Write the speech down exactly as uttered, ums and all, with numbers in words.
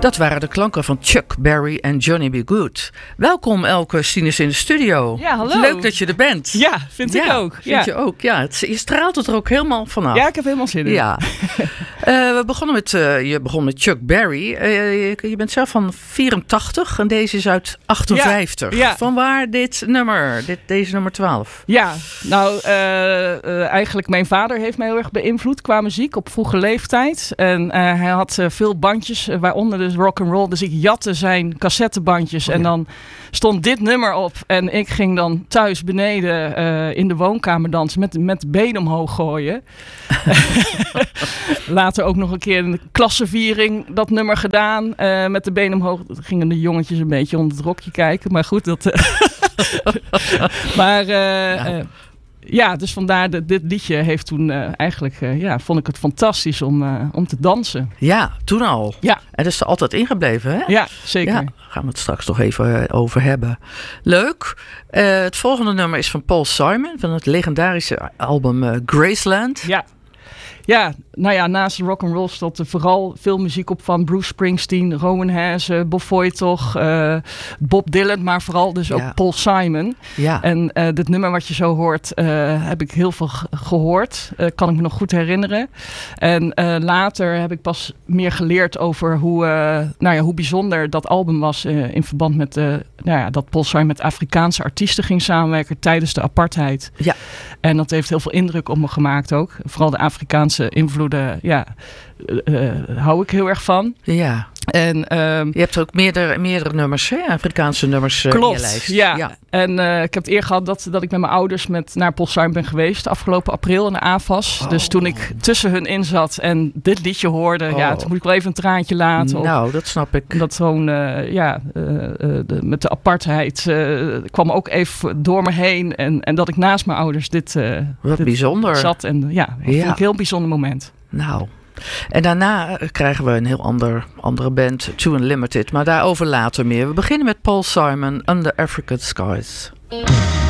Dat waren de klanken van Chuck Berry en Johnny B. Good. Welkom Elke Sinus in de studio. Ja, hallo. Leuk dat je er bent. Ja, vind ja, ik ook. Vind ja. je ook. Ja, het, je straalt het er ook helemaal vanaf. Ja, ik heb helemaal zin in. Ja. uh, we begonnen met, uh, je begon met Chuck Berry. Uh, je, je bent zelf van vierentachtig en deze is uit achtenvijftig. Ja, ja. Vanwaar dit nummer, dit, deze nummer twaalf? Ja, nou uh, uh, eigenlijk mijn vader heeft mij heel erg beïnvloed qua muziek op vroege leeftijd. En uh, hij had uh, veel bandjes, uh, waaronder dus rock'n'roll. Dus ik jatte zijn cassettebandjes oh, ja. en dan stond dit nummer op. En ik ging dan thuis beneden uh, in de woonkamer dansen met, met de been omhoog gooien. Later ook nog een keer in de klassenviering dat nummer gedaan. Uh, met de been omhoog. Dan gingen de jongetjes een beetje onder het rokje kijken. Maar goed, dat... Uh, maar... Uh, ja. Uh, Ja, dus vandaar dat dit liedje heeft toen uh, eigenlijk, uh, ja, vond ik het fantastisch om, uh, om te dansen. Ja, toen al. Ja. En dat is er altijd ingebleven, hè? Ja, zeker. Ja, gaan we het straks nog even over hebben. Leuk. Uh, het volgende nummer is van Paul Simon, van het legendarische album uh, Graceland. Ja. Ja, nou ja, naast rock'n'roll stond er vooral veel muziek op van Bruce Springsteen, Rowan Haase, Bob Voigt, uh, Bob Dylan, maar vooral dus ook ja. Paul Simon. Ja. En uh, dit nummer wat je zo hoort, uh, heb ik heel veel g- gehoord. Uh, kan ik me nog goed herinneren. En uh, later heb ik pas meer geleerd over hoe, uh, nou ja, hoe bijzonder dat album was uh, in verband met uh, nou ja, dat Paul Simon met Afrikaanse artiesten ging samenwerken tijdens de apartheid. Ja. En dat heeft heel veel indruk op me gemaakt ook. Vooral de Afrikaanse invloeden, ja, uh, uh, hou ik heel erg van. Ja. En, um, je hebt ook meerdere, meerdere nummers, hè? Afrikaanse nummers uh, klopt, in je lijst. Ja. ja. En uh, ik heb het eer gehad dat, dat ik met mijn ouders met, naar Paul Simon ben geweest afgelopen april in de A F A S. Oh. Dus toen ik tussen hun in zat en dit liedje hoorde, oh. ja, toen moet ik wel even een traantje laten. Nou, op, dat snap ik. Dat gewoon, uh, ja, uh, uh, de, met de apartheid uh, kwam ook even door me heen. En, en dat ik naast mijn ouders dit, uh, Wat dit bijzonder. zat. En ja, dat vond ik een heel bijzonder moment. Nou, en daarna krijgen we een heel ander, andere band, Two Unlimited. Maar daarover later meer. We beginnen met Paul Simon, Under African Skies.